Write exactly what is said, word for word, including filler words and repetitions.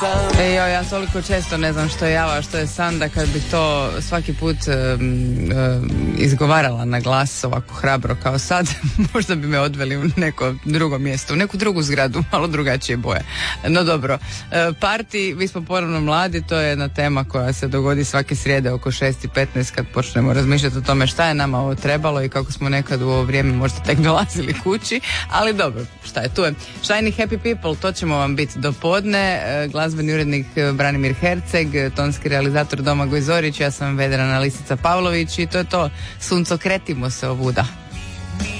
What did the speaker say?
E, jo, ja toliko često ne znam što je java, što je san, da kad bih to svaki put um, um, izgovarala na glas ovako hrabro kao sad, možda bi me odveli u neko drugo mjesto, u neku drugu zgradu, malo drugačije boje. No dobro, e, parti, vi smo ponovno mladi, to je jedna tema koja se dogodi svake srijede oko šest i petnaest kad počnemo razmišljati o tome šta je nama ovo trebalo i kako smo nekad u ovo vrijeme možda tek dolazili kući, ali dobro, šta je, tu je. Shiny Happy People, to ćemo vam biti do podne, e, glazbeni urednik Branimir Herceg, tonski realizator Domagoj Zorić, ja sam Vedrana Lisica Pavlović i to je to. Suncokretimo se ovuda.